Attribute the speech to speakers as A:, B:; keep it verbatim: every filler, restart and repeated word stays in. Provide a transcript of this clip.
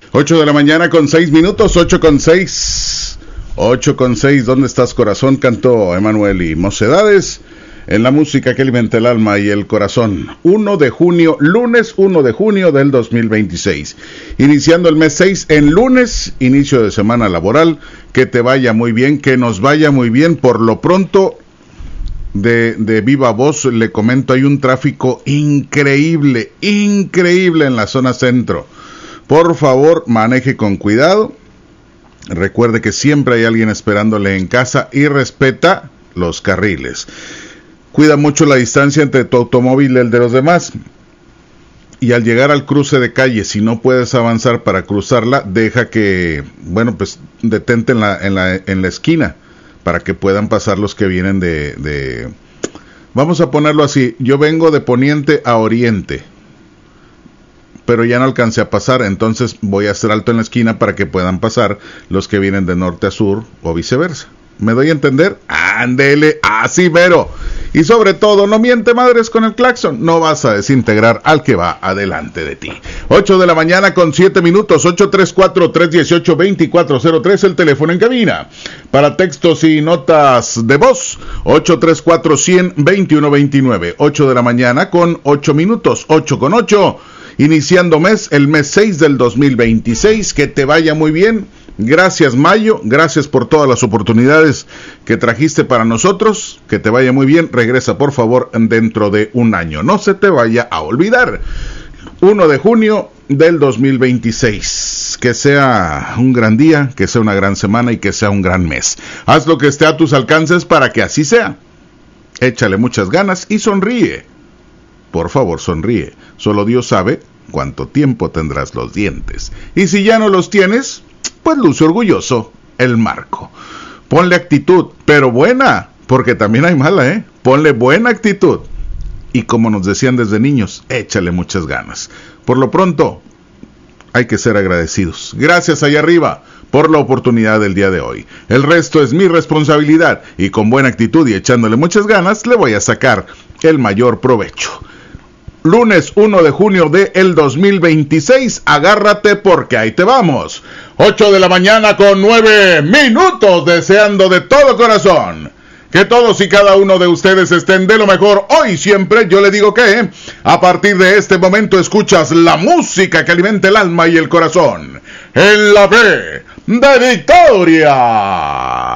A: ocho de la mañana con seis minutos, ocho con seis. ocho con seis, ¿dónde estás, corazón? Cantó Emanuel y Mocedades en la música que alimenta el alma y el corazón. uno de junio, lunes uno de junio del dos mil veintiséis. Iniciando el mes seis en lunes, inicio de semana laboral. Que te vaya muy bien, que nos vaya muy bien. Por lo pronto, de, de viva voz, le comento, hay un tráfico increíble, increíble en la zona centro. Por favor, maneje con cuidado. Recuerde que siempre hay alguien esperándole en casa y respeta los carriles. Cuida mucho la distancia entre tu automóvil y el de los demás. Y al llegar al cruce de calle, si no puedes avanzar para cruzarla, deja que, bueno, pues detente en la, en la, en la esquina para que puedan pasar los que vienen de, de... Vamos a ponerlo así, yo vengo de poniente a oriente, pero ya no alcancé a pasar, entonces voy a hacer alto en la esquina para que puedan pasar los que vienen de norte a sur o viceversa. ¿Me doy a entender? Ándele, así mero. Y sobre todo, no miente madres con el claxon, no vas a desintegrar al que va adelante de ti. ocho de la mañana con siete minutos, ocho tres cuatro, tres uno ocho, dos cuatro cero tres, el teléfono en cabina. Para textos y notas de voz, ocho tres cuatro, cien, veintiuno veintinueve. ocho de la mañana con ocho minutos, ocho con ocho. Iniciando mes, el mes seis del dos mil veintiséis, que te vaya muy bien. Gracias, Mayo, gracias por todas las oportunidades que trajiste para nosotros, que te vaya muy bien. Regresa, por favor, dentro de un año, no se te vaya a olvidar. uno de junio del dos mil veintiséis, que sea un gran día, que sea una gran semana y que sea un gran mes. Haz lo que esté a tus alcances para que así sea. Échale muchas ganas y sonríe. Por favor, sonríe. Solo Dios sabe cuánto tiempo tendrás los dientes. Y si ya no los tienes, pues luce orgulloso el marco. Ponle actitud, pero buena, porque también hay mala, ¿eh? Ponle buena actitud. Y como nos decían desde niños, échale muchas ganas. Por lo pronto, hay que ser agradecidos. Gracias allá arriba por la oportunidad del día de hoy. El resto es mi responsabilidad y con buena actitud y echándole muchas ganas, le voy a sacar el mayor provecho. Lunes uno de junio del dos mil veintiséis, agárrate porque ahí te vamos. ocho de la mañana con nueve minutos, deseando de todo corazón que todos y cada uno de ustedes estén de lo mejor. Hoy siempre yo le digo que a partir de este momento escuchas la música que alimenta el alma y el corazón. En la B de Victoria.